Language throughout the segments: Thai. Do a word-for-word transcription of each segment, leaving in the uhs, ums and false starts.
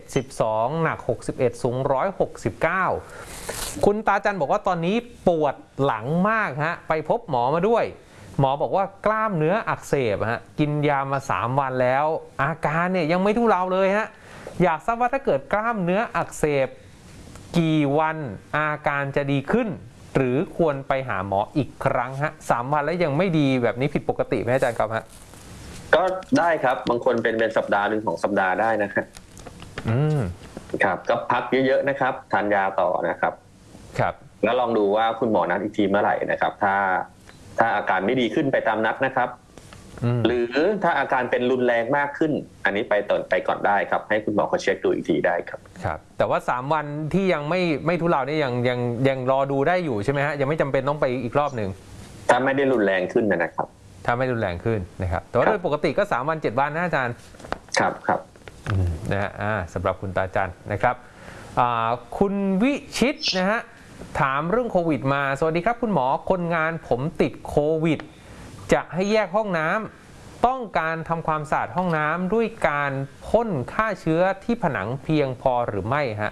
สิบสองหนักหกสิบเอ็ดสูงหนึ่งร้อยหกสิบเก้าคุณตาจันบอกว่าตอนนี้ปวดหลังมากฮะไปพบหมอมาด้วยหมอบอกว่ากล้ามเนื้ออักเสบฮะกินยามาสามวันแล้วอาการเนี่ยยังไม่ทุเลาเลยฮะอยากทราบว่าถ้าเกิดกล้ามเนื้ออักเสบกี่วันอาการจะดีขึ้นหรือควรไปหาหมออีกครั้งฮะสามวันแล้วยังไม่ดีแบบนี้ผิดปกติไหมอาจารย์ครับฮะก็ได้ครับบางคนเป็นเป็นสัปดาห์หนึ่งของสัปดาห์ได้นะครับอืมครับก็พักเยอะๆนะครับทานยาต่อนะครับครับแล้วลองดูว่าคุณหมอนัดอีกทีเมื่อไหร่นะครับถ้าถ้าอาการไม่ดีขึ้นไปตามนัดนะครับหรือถ้าอาการเป็นรุนแรงมากขึ้นอันนี้ไปต่อไปก่อนได้ครับให้คุณหมอเขาเช็คดูอีกทีได้ครับครับแต่ว่าสามวันที่ยังไม่ไม่ทุเลาเนี่ยยังยังยังรอดูได้อยู่ใช่ไหมฮะยังไม่จำเป็นต้องไปอีกรอบหนึ่งถ้าไม่ได้รุนแรงขึ้นนะครับถ้าไม่รุนแรงขึ้นนะครับแต่ว่าโดยปกติก็สามวันเจ็ดวันนะอาจารย์ครับครับนะฮะสำหรับคุณตาจันนะครับคุณวิชิตนะฮะถามเรื่องโควิดมาสวัสดีครับคุณหมอคนงานผมติดโควิดจะให้แยกห้องน้ำต้องการทำความสะอาดห้องน้ำด้วยการพ่นฆ่าเชื้อที่ผนังเพียงพอหรือไม่ฮะ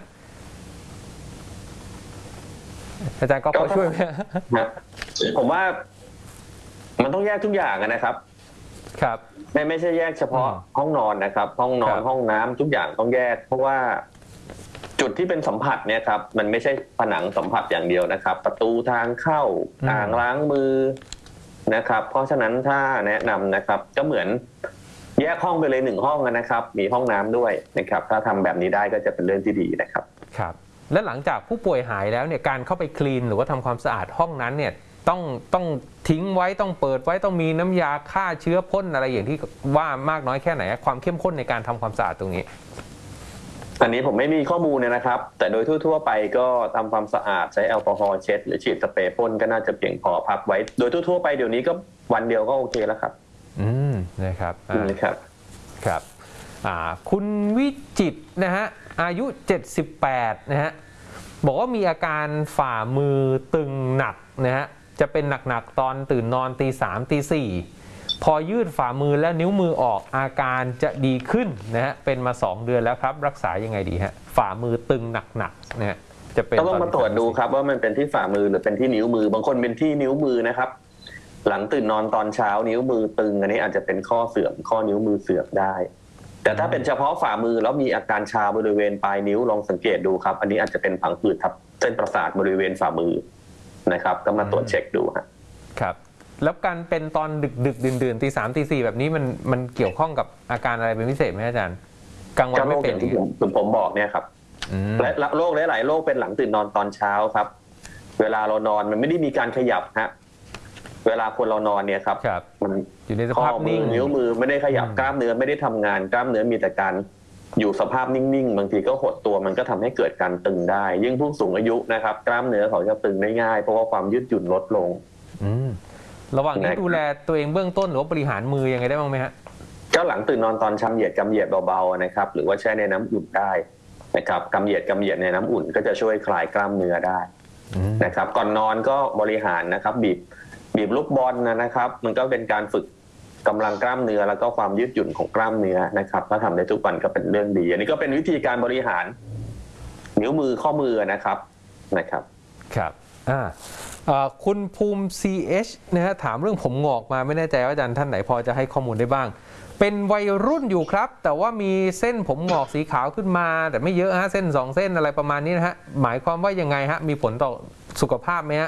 อาจารย์ก็พอช่วยไหมผมว่ามันต้องแยกทุกอย่างนะครับครับไม่ไม่ใช่แยกเฉพาะห้องนอนนะครับห้องนอนห้องน้ำทุกอย่างต้องแยกเพราะว่าจุดที่เป็นสัมผัสเนี่ยครับมันไม่ใช่ผนังสัมผัสอย่างเดียวนะครับประตูทางเข้าอ่างล้างมือนะครับเพราะฉะนั้นถ้าแนะนำนะครับก็เหมือนแยกห้องไปเลยหนึ่งห้องนะครับมีห้องน้ำด้วยนะครับถ้าทำแบบนี้ได้ก็จะเป็นเรื่องที่ดีนะครับครับและหลังจากผู้ป่วยหายแล้วเนี่ยการเข้าไปคลีนหรือว่าทำความสะอาดห้องนั้นเนี่ยต้องต้องทิ้งไว้ต้องเปิดไว้ต้องมีน้ำยาฆ่าเชื้อพ่นอะไรอย่างที่ว่ามากน้อยแค่ไหนความเข้มข้นในการทำความสะอาดตรงนี้อันนี้ผมไม่มีข้อมูลนะครับแต่โดยทั่วๆไปก็ทำความสะอาดใช้แอลกอฮอล์เช็ดหรือฉีดสเปรย์พ่นก็น่าจะเพียงพอพักไว้โดยทั่วๆไปเดี๋ยวนี้ก็วันเดียวก็โอเคแล้วครับอืมนะครับนะครับครับอ่าคุณวิจิตรนะฮะอายุเจ็ดสิบแปดนะฮะบอกว่ามีอาการฝ่ามือตึงหนักนะฮะจะเป็นหนักๆตอนตื่นนอนตีสามตีสี่พอยืดฝ่ามือและนิ้วมือออกอาการจะดีขึ้นนะฮะเป็นมาสองเดือนแล้วครับรักษายังไงดีฮะฝ่ามือตึงหนักๆนะฮะจะเป็นต้องมาตรวจดูครับว่ามันเป็นที่ฝ่ามือหรือเป็นที่นิ้วมือบางคนเป็นที่นิ้วมือนะครับหลังตื่นนอนตอนเช้านิ้วมือตึงอันนี้อาจจะเป็นข้อเสื่อมข้อนิ้วมือเสื่อมได้แต่ถ้าเป็นเฉพาะฝ่ามือแล้วมีอาการชาบริเวณปลายนิ้วลองสังเกตดูครับอันนี้อาจจะเป็นผังผืดทับเส้นประสาทบริเวณฝ่ามือนะครับก็มาตรวจเช็คดูครับแล้วการเป็นตอนดึกดึกดื่นดื่นตีสามตีสี่แบบนี้มันมันเกี่ยวข้องกับอาการอะไรเป็นพิเศษไหมอาจารย์กลางวันไม่เป็นที่ผมผมบอกเนี่ยครับและโรคหลายๆโรคเป็นหลังตื่นนอนตอนเช้าครับเวลาเรานอนมันไม่ได้มีการขยับฮะเวลาคนเรานอนเนี่ยครับมันอยู่ในสภาพนิ่งนิ้วมือไม่ได้ขยับกล้ามเนื้อไม่ได้ทำงานกล้ามเนื้อมีแต่การอยู่สภาพนิ่งๆบางทีก็หดตัวมันก็ทำให้เกิดการตึงได้ยิ่งผู้สูงอายุนะครับกล้ามเนื้อเขาจะตึงได้ง่ายเพราะว่าความยืดหยุ่นลดลงระหว่างนี้ดูแลตัวเองเบื้องต้นหรือว่าบริหารมือยังไงได้บ้างไหมฮะก็หลังตื่นนอนตอนชำเหยียดกำเหยียดเบาๆนะครับหรือว่าแช่ในน้ำอุ่นได้นะครับกำเหยียดกำเหยียดในน้ำอุ่นก็จะช่วยคลายกล้ามเนื้อได้นะครับก่อนนอนก็บริหารนะครับบีบบีบลูกบอลนะครับมันก็เป็นการฝึกกำลังกล้ามเนื้อแล้วก็ความยืดหยุ่นของกล้ามเนื้อนะครับถ้าทำได้ทุกวันก็เป็นเรื่องดีอันนี้ก็เป็นวิธีการบริหารนิ้วมือข้อมือนะครับนะครับครับอ่าคุณภูมิ ซี เอช นะฮะถามเรื่องผมงอกมาไม่แน่ใจว่าอาจารย์ท่านไหนพอจะให้ข้อมูลได้บ้างเป็นวัยรุ่นอยู่ครับแต่ว่ามีเส้นผมงอกสีขาวขึ้นมาแต่ไม่เยอะฮะเส้นสองเส้นอะไรประมาณนี้นะฮะหมายความว่ายังไงฮะมีผลต่อสุขภาพไหมฮะ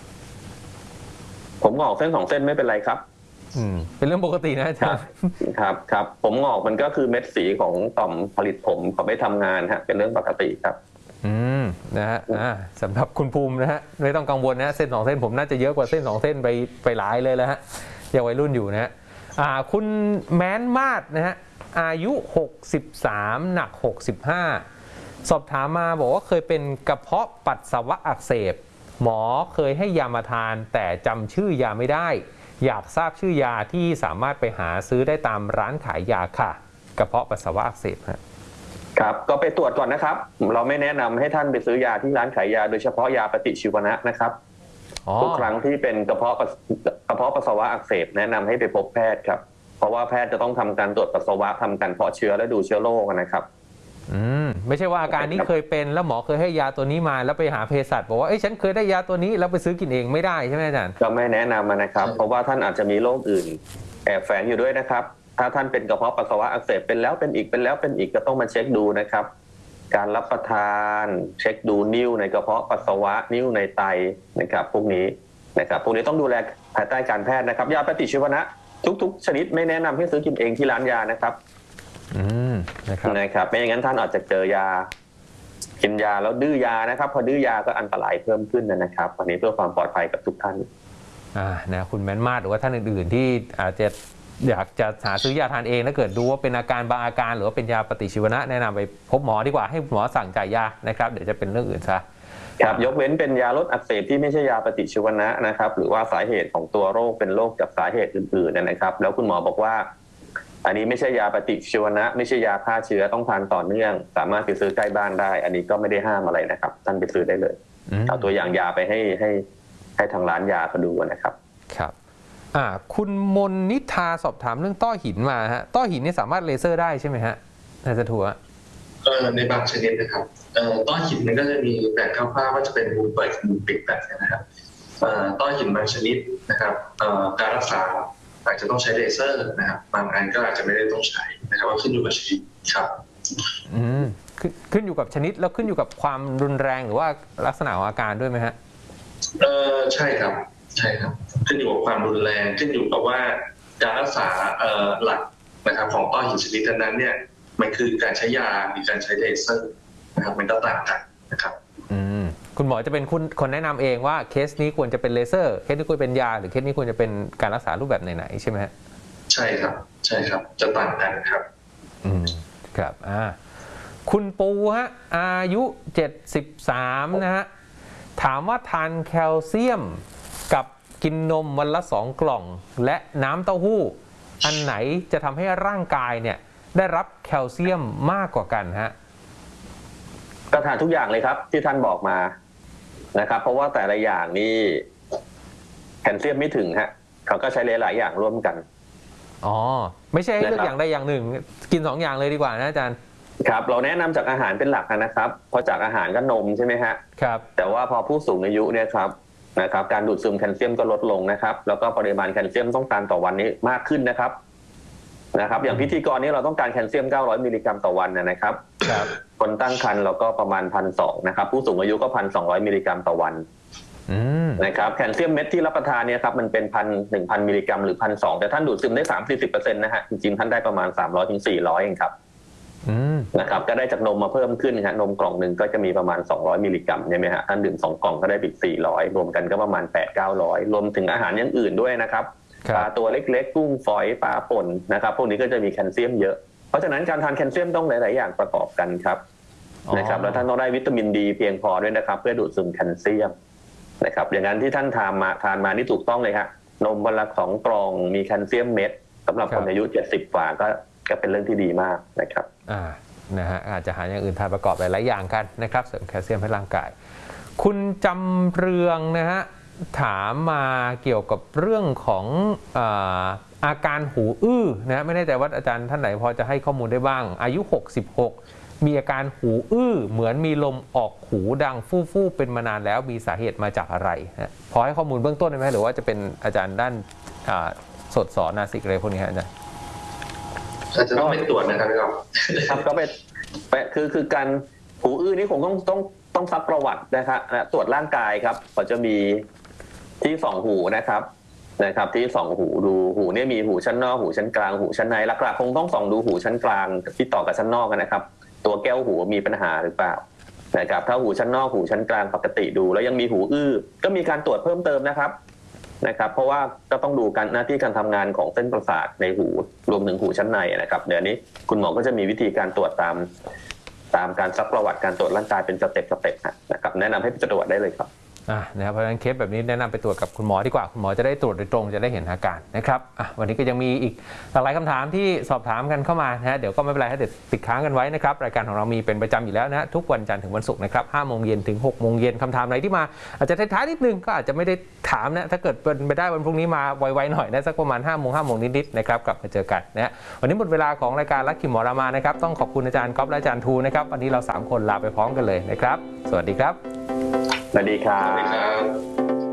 ผมงอกเส้นสองเส้นไม่เป็นไรครับอืมเป็นเรื่องปกตินะอาจารย์ครับครับผมงอกมันก็คือเม็ดสีของต่อมผลิตผมเขาไม่ทำงานฮะเป็นเรื่องปกติครับอืมนะฮะอ่าสำหรับคุณภูมินะฮะไม่ต้องกังวลนะเส้นสองเส้นผมน่าจะเยอะกว่าเส้นสองเส้นไปไปหลายเลยแล้วฮะยังวัยรุ่นอยู่นะฮะอ่าคุณแม้นมาดนะฮะอายุหกสิบสามหนักหกสิบห้าสอบถามมาบอกว่าเคยเป็นกระเพาะปัสสาวะอักเสบหมอเคยให้ยามาทานแต่จำชื่อยาไม่ได้อยากทราบชื่อยาที่สามารถไปหาซื้อได้ตามร้านขายยาค่ะกระเพาะปัสสาวะอักเสบฮะครับก็ไปตรวจก่อนนะครับเราไม่แนะนำให้ท่านไปซื้อยาที่ร้านขายยาโดยเฉพาะยาปฏิชีวนะนะครับทุกครั้งที่เป็นกระเพาะกระเพาะปัสสาวะอักเสบแนะนำให้ไปพบแพทย์ครับเพราะว่าแพทย์จะต้องทำการตรวจปัสสาวะทำการเพาะเชื้อและดูเชื้อโรคนะครับอืมไม่ใช่ว่าอาการนี้เคยเป็นแล้วหมอเคยให้ยาตัวนี้มาแล้วไปหาเภสัชบอกว่าเอ้ยฉันเคยได้ยาตัวนี้แล้วไปซื้อกินเองไม่ได้ใช่ไหมอาจารย์ก็ไม่แนะนำนะครับเพราะว่าท่านอาจจะมีโรคอื่นแอบแฝงอยู่ด้วยนะครับถ้าท่านเป็นกระเพาะปัสสาวะอักเสบเป็นแล้วเป็นอีกเป็นแล้วเป็นอีกก็ต้องมาเช็คดูนะครับการรับประทานเช็คดูนิ่วในกระเพาะปัสสาวะนิ่วในไตนะครับพวกนี้นะครับพวกนี้ต้องดูแลภายใต้การแพทย์นะครับยาปฏิชีวนะทุกๆชนิดไม่แนะนำให้ซื้อกินเองที่ร้านยานะครับอืมนะครับนะครับไม่อย่างนั้นท่านอาจจะเจอยากินยาแล้วดื้อยานะครับพอดื้อยาก็อันตรายเพิ่มขึ้นนะครับวันนี้เพื่อความปลอดภัยกับทุกท่านอ่านะคุณแมนมาดหรือว่าท่านอื่นๆที่อาจจะอยากจะหาซื้อยาทานเองถ้าเกิดดูว่าเป็นอาการบางอาการหรือว่าเป็นยาปฏิชีวนะแนะนำไปพบหมอดีกว่าให้หมอสั่งจ่ายยานะครับเดี๋ยวจะเป็นเรื่องอื่นซะครับยกเว้นเป็นยาลดอักเสบที่ไม่ใช่ยาปฏิชีวนะนะครับหรือว่าสาเหตุของตัวโรคเป็นโรคจากสาเหตุอื่นๆนะครับแล้วคุณหมอบอกว่าอันนี้ไม่ใช่ยาปฏิชีวนะไม่ใช่ยาฆ่าเชื้อต้องทานต่อเนื่องสามารถไปซื้อใกล้บ้านได้อันนี้ก็ไม่ได้ห้ามอะไรนะครับท่านไปซื้อได้เลยเอาตัวอย่างยาไปให้ให้ให้ทางร้านยาเขาดูนะครับครับอ่าคุณมนนิธาสอบถามเรื่องต้อหินมาฮะต้อหินนี่สามารถเลเซอร์ได้ใช่ไหมฮะนายสะทัวเออในบางชนิดนะครับเอ่อต้อหินมันก็จะมีแบ่งคร่าวๆว่าจะเป็นมุมเปิดมุมปิดแบบนี้นะครับเอ่อต้อหินบางชนิดนะครับเอ่อการรักษาอาจจะต้องใช้เลเซอร์นะครับบางอันก็อาจจะไม่ได้ต้องใช้นะครับว่าขึ้นอยู่กับชนิดครับอืมขึ้นขึ้นอยู่กับชนิดแล้วขึ้นอยู่กับความรุนแรงหรือว่าลักษณะของอาการด้วยไหมฮะเออใช่ครับใช่ครับขึ้นอยู่กับความรุนแรงขึ้นอยู่กับว่าการรักษาเอ่อหลักนะครับของต้อหินชนิดนั้นเนี่ยมันคือการใช้ยาหรือการใช้เลเซอร์นะครับมันก็ต่างกันนะครับอืมคุณหมอจะเป็นคุณคนแนะนำเองว่าเคสนี้ควรจะเป็นเลเซอร์เคสนี้ควรเป็นยาหรือเคสนี้ควรจะเป็นการรักษารูปแบบไหนๆใช่ไหมฮะใช่ครับใช่ครับจะต่างกันครับอืมครับอ่าคุณปูฮะอายุเจ็ดสิบสามนะฮะถามว่าทานแคลเซียมกับกินนมวันละสองกล่องและน้ำเต้าหู้อันไหนจะทำให้ร่างกายเนี่ยได้รับแคลเซียมมากกว่ากันฮะก็ทานทุกอย่างเลยครับที่ท่านบอกมานะครับเพราะว่าแต่ละอย่างนี่แคลเซียมไม่ถึงฮะเขาก็ใช้หลายๆอย่างร่วมกันอ๋อไม่ใช่เลือกอย่างใดอย่างหนึ่งกินสองอย่างเลยดีกว่านะอาจารย์ครับเราแนะนำจากอาหารเป็นหลักนะครับเพราะจากอาหารก็นมใช่ไหมฮะครับแต่ว่าพอผู้สูงอายุเนี่ยครับนะครับการดูดซึมแคลเซียมก็ลดลงนะครับแล้วก็ปริมาณแคลเซียมต้องการต่อวันนี้มากขึ้นนะครับนะครับอย่างพิธีกรนี้เราต้องการแคลเซียมเก้าร้อยมิลลิกรัมต่อวันนะครับคนตั้งครรภ์เราก็ประมาณ หนึ่งพันสองร้อย นะครับผู้สูงอายุก็ หนึ่งพันสองร้อย มิลลิกรัมต่อวันนะครับแคลเซียมเม็ดที่รับประทานเนี่ยครับมันเป็น หนึ่งพัน มิลลิกรัมหรือ หนึ่งพันสองร้อย แต่ท่านดูดซึมได้ สามสิบถึงสี่สิบเปอร์เซ็นต์ นะฮะจริงๆท่านได้ประมาณ สามร้อยถึงสี่ร้อย เองครับนะครับก็ได้จากนมมาเพิ่มขึ้นฮะนมกล่องหนึ่งก็จะมีประมาณสองร้อยมิลลิกรัมใช่ไหมฮะท่านดื่มสองกล่องก็ได้อีกสี่ร้อยรวมกันก็ประมาณ แปดถึงเก้าร้อย รวมถึงอาหารอย่างอื่นด้วยนะครับปลาตัวเล็กๆกุ้งฝอยปลาป่นนะครับพวกนี้ก็จะมีแคลเซียมเยอะเพราะฉะนั้นการทานแคลเซียมต้องหลายๆอย่างประกอบกันครับนะครับแล้วท่านต้องได้วิตามินดีเพียงพอด้วยนะครับเพื่อดูดซึมแคลเซียมนะครับอย่างนั้นที่ท่านทานมาทานมานี่ถูกต้องเลยฮะนมวันละสองกล่องมีแคลเซียมเม็ดสำหรับคนอายุเจ็ดสิบกว่าก็ก็เป็นเรื่องที่ดีมากนะครับอ่านะฮะอาจจะหาอย่างอื่นทานประกอบหลายๆอย่างกันนะครับเสริมแคลเซียมให้ร่างกายคุณจำเรืองนะฮะถามมาเกี่ยวกับเรื่องของอ่าอาการหูอื้อนะไม่แน่ใจว่าอาจารย์ท่านไหนพอจะให้ข้อมูลได้บ้างอายุหกสิบหกมีอาการหูอื้อเหมือนมีลมออกหูดังฟู่ๆเป็นมานานแล้วมีสาเหตุมาจากอะไรนะพอให้ข้อมูลเบื้องต้นได้ไหมหรือว่าจะเป็นอาจารย์ด้านสดสอนนาสิกอะไรพวกนี้ฮะอาจารย์อาจจะต้องไปตรวจนะครับพี่ครับครับก็เป็นคือคือการหูอื้อนี่คงต้องต้องต้องซักประวัตินะครับตรวจร่างกายครับเขาจะมีที่สองหูนะครับนะครับที่สองหูดูหูเนี่ยมีหูชั้นนอกหูชั้นกลางหูชั้นในหลักๆคงต้องส่องดูหูชั้นกลางที่ต่อกับชั้นนอกกันนะครับตัวแก้วหูมีปัญหาหรือเปล่านะครับถ้าหูชั้นนอกหูชั้นกลางปกติดูแล้วยังมีหูอื้อก็มีการตรวจเพิ่มเติมนะครับนะครับเพราะว่าก็ต้องดูการหน้าที่การทำงานของเส้นประสาทในหูรวมถึงหูชั้นในนะครับเดี๋ยวนี้คุณหมอก็จะมีวิธีการตรวจตามตามการซักประวัติการตรวจร่างกายเป็นสเต็ปสเต็ปนะครับแนะนำให้ไปตรวจได้เลยครับอ่ะนะครับเพราะฉะนั้นเคสแบบนี้แนะนำไปตรวจกับคุณหมอดีกว่าคุณหมอจะได้ตรวจโดยตรงจะได้เห็นอาการนะครับอ่ะวันนี้ก็ยังมีอีกหลากหลายคำถามที่สอบถามกันเข้ามานะฮะเดี๋ยวก็ไม่เป็นไรให้เดี๋ยวติดค้างกันไว้นะครับรายการของเรามีเป็นประจำอยู่แล้วนะฮะทุกวันจันทร์ถึงวันศุกร์นะครับห้าโมงเย็นถึงหกโมงเย็นคำถามอะไรที่มาอาจจะท้ายๆนิดนึงก็อาจจะไม่ได้ถามนะถ้าเกิดเป็นไปได้วันพรุ่งนี้มาไวๆหน่อยนะสักประมาณห้าโมงห้าโมงนิดๆนะครับกลับมาเจอกันนะฮะวันนี้หมดเวลาของรายการลักขิมหมอรามานะครับต้องขอบคุณอาจารย์ก๊อฟและอาจารย์ทูนะครับวันนี้เราสามคนลาไปพร้อมกันเลยนะครับสวัสดีครับสวัสดีครัสวัสดีบครับ